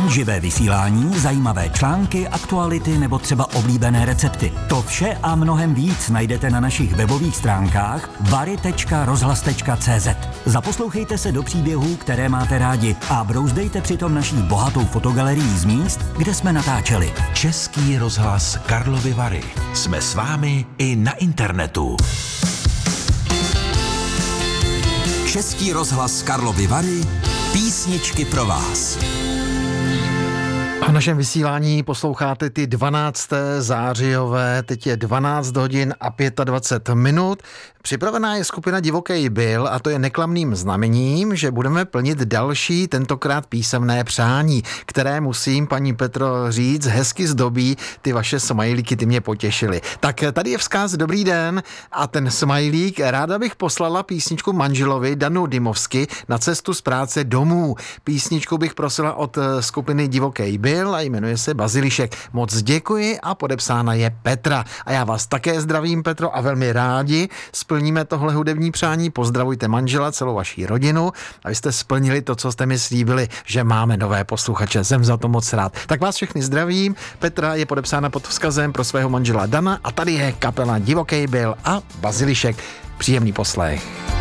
Živé vysílání, zajímavé články, aktuality nebo třeba oblíbené recepty. To vše a mnohem víc najdete na našich webových stránkách vary.rozhlas.cz. Zaposlouchejte se do příběhů, které máte rádi a brouzdejte přitom naší bohatou fotogalerií z míst, kde jsme natáčeli. Český rozhlas Karlovy Vary. Jsme s vámi i na internetu. Český rozhlas Karlovy Vary. Písničky pro vás. V našem vysílání posloucháte ty 12. zářijové, teď je 12 hodin a 25 minut. Připravená je skupina Divokej Byl a to je neklamným znamením, že budeme plnit další, tentokrát písemné přání, které musím, paní Petro, říct, hezky zdobí ty vaše smajlíky, ty mě potěšily. Tak tady je vzkaz, dobrý den, a ten smajlík, ráda bych poslala písničku manželovi Danu Dymovsky na cestu z práce domů. Písničku bych prosila od skupiny Divokej Byl a jmenuje se Bazilišek. Moc děkuji a podepsána je Petra. A já vás také zdravím, Petro, a velmi rádi splníme tohle hudební přání. Pozdravujte manžela, celou vaší rodinu, a vy jste splnili to, co jste mi slíbili, že máme nové posluchače. Jsem za to moc rád. Tak vás všechny zdravím. Petra je podepsána pod vzkazem pro svého manžela Dana a tady je kapela Divokej Byl a Bazilišek. Příjemný poslech.